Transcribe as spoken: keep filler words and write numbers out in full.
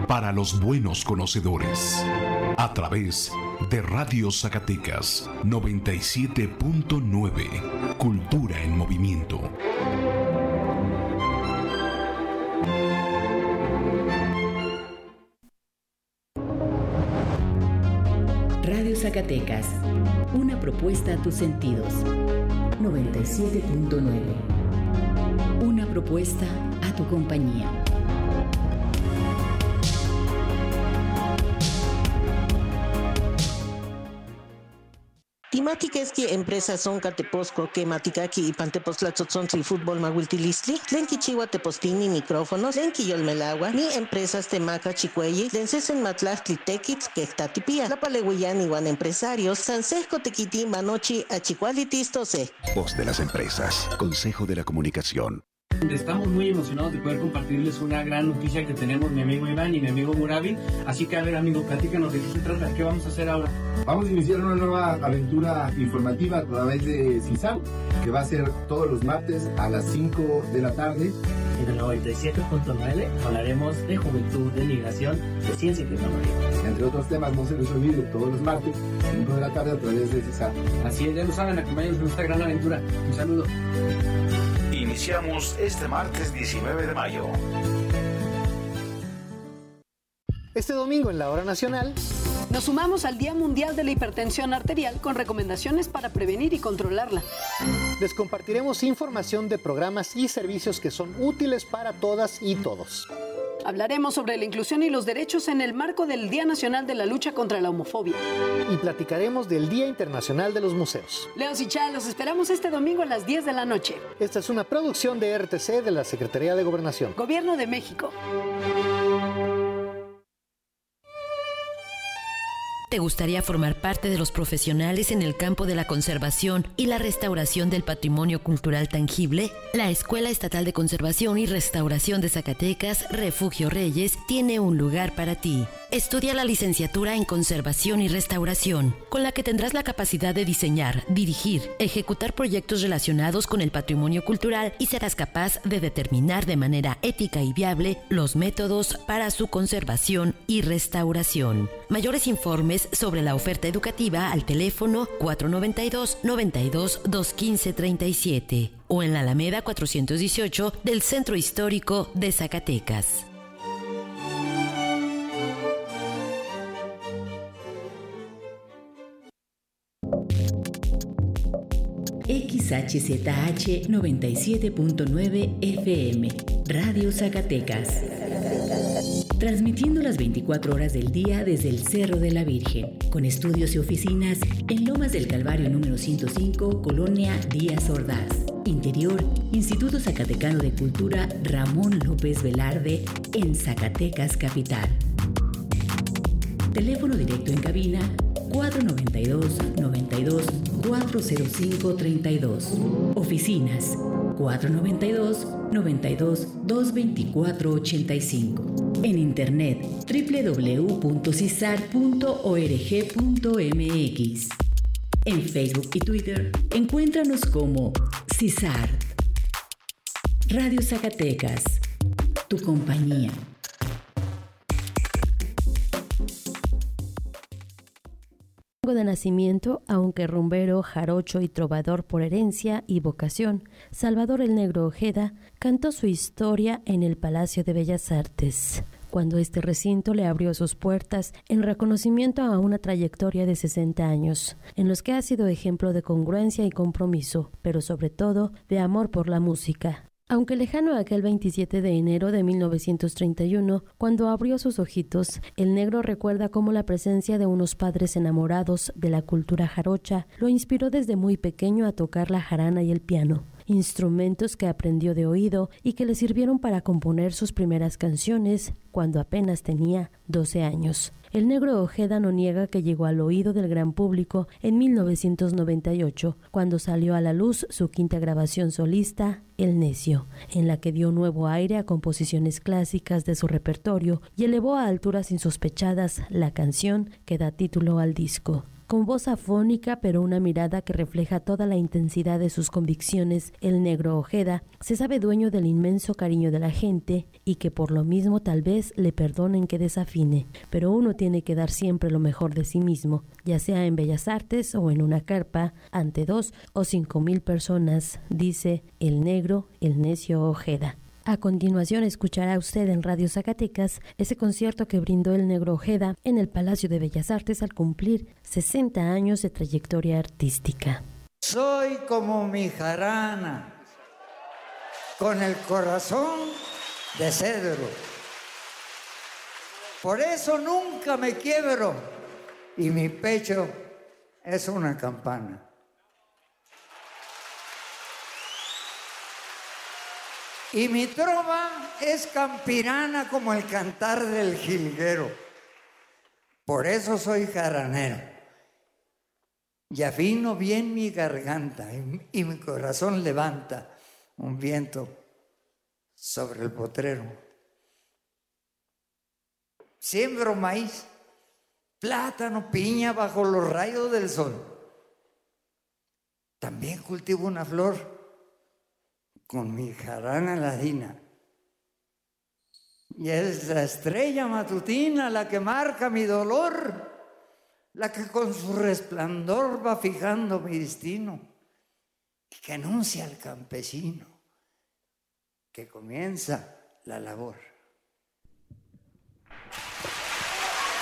para los buenos conocedores. A través de Radio Zacatecas noventa y siete punto nueve. Cultura en movimiento. Radio Zacatecas, una propuesta a tus sentidos. noventa y siete punto nueve. Una propuesta a tu compañía. Timática es que empresas son Cateposco, que Maticaki y Pantepostlatzotzontli Fútbol Mahuiltilistli, Lenki Chihuahua Tepostini Micrófonos, Lenki Yolmelagua, ni empresas Temaca Chicuelli, Lencesen Matlachtli Tequitz, que Tatipía, La Palehuillán igual empresarios, Sansesco Tequiti Manochi Achicuali Tistose. Voz de las empresas, Consejo de la Comunicación. Estamos muy emocionados de poder compartirles una gran noticia que tenemos mi amigo Iván y mi amigo Murabi. Así que, a ver, amigo, platícanos de qué se trata, qué vamos a hacer ahora. Vamos a iniciar una nueva aventura informativa a través de CISAR, que va a ser todos los martes a las cinco de la tarde. En el noventa y siete punto nueve hablaremos de juventud, de migración, de ciencia y tecnología. Entre otros temas, no se les olvide, todos los martes, cinco de la tarde a través de CISAR. Así es, ya lo saben, acompáñenos en esta gran aventura. Un saludo. Iniciamos este martes diecinueve de mayo. Este domingo en la Hora Nacional nos sumamos al Día Mundial de la Hipertensión Arterial con recomendaciones para prevenir y controlarla. Les compartiremos información de programas y servicios que son útiles para todas y todos. Hablaremos sobre la inclusión y los derechos en el marco del Día Nacional de la Lucha contra la Homofobia. Y platicaremos del Día Internacional de los Museos. Leos y Chá, los esperamos este domingo a las diez de la noche. Esta es una producción de R T C de la Secretaría de Gobernación. Gobierno de México. ¿Te gustaría formar parte de los profesionales en el campo de la conservación y la restauración del patrimonio cultural tangible? La Escuela Estatal de Conservación y Restauración de Zacatecas, Refugio Reyes, tiene un lugar para ti. Estudia la licenciatura en Conservación y Restauración, con la que tendrás la capacidad de diseñar, dirigir, ejecutar proyectos relacionados con el patrimonio cultural y serás capaz de determinar de manera ética y viable los métodos para su conservación y restauración. Mayores informes sobre la oferta educativa al teléfono cuatro noventa y dos, noventa y dos, doscientos quince, treinta y siete o en la Alameda cuatrocientos dieciocho del Centro Histórico de Zacatecas. X H Z H noventa y siete punto nueve F M, Radio Zacatecas. Transmitiendo las veinticuatro horas del día desde el Cerro de la Virgen, con estudios y oficinas en Lomas del Calvario número ciento cinco, Colonia Díaz Ordaz. Interior, Instituto Zacatecano de Cultura Ramón López Velarde, en Zacatecas Capital. Teléfono directo en cabina cuatro noventa y dos, noventa y dos, cuatro cero cinco, treinta y dos. Oficinas cuatro noventa y dos, noventa y dos, doscientos veinticuatro, ochenta y cinco. En internet doble u doble u doble u punto cisar punto org punto m x. En Facebook y Twitter encuéntranos como CISAR. Radio Zacatecas, tu compañía. De nacimiento, aunque rumbero, jarocho y trovador por herencia y vocación, Salvador el Negro Ojeda cantó su historia en el Palacio de Bellas Artes, cuando este recinto le abrió sus puertas en reconocimiento a una trayectoria de sesenta años, en los que ha sido ejemplo de congruencia y compromiso, pero sobre todo de amor por la música. Aunque lejano a aquel veintisiete de enero de mil novecientos treinta y uno, cuando abrió sus ojitos, el negro recuerda cómo la presencia de unos padres enamorados de la cultura jarocha lo inspiró desde muy pequeño a tocar la jarana y el piano, instrumentos que aprendió de oído y que le sirvieron para componer sus primeras canciones cuando apenas tenía doce años. El Negro Ojeda no niega que llegó al oído del gran público en mil novecientos noventa y ocho, cuando salió a la luz su quinta grabación solista, El Necio, en la que dio nuevo aire a composiciones clásicas de su repertorio y elevó a alturas insospechadas la canción que da título al disco. Con voz afónica, pero una mirada que refleja toda la intensidad de sus convicciones, el Negro Ojeda se sabe dueño del inmenso cariño de la gente y que por lo mismo tal vez le perdonen que desafine. Pero uno tiene que dar siempre lo mejor de sí mismo, ya sea en Bellas Artes o en una carpa, ante dos o cinco mil personas, dice el Negro, el Necio Ojeda. A continuación escuchará usted en Radio Zacatecas ese concierto que brindó el Negro Ojeda en el Palacio de Bellas Artes al cumplir sesenta años de trayectoria artística. Soy como mi jarana, con el corazón de cedro. Por eso nunca me quiebro y mi pecho es una campana. Y mi trova es campirana como el cantar del jilguero. Por eso soy jaranero. Y afino bien mi garganta y, y mi corazón levanta un viento sobre el potrero. Siembro maíz, plátano, piña bajo los rayos del sol. También cultivo una flor con mi jarana ladina. Y es la estrella matutina la que marca mi dolor, la que con su resplandor va fijando mi destino y que anuncia al campesino que comienza la labor.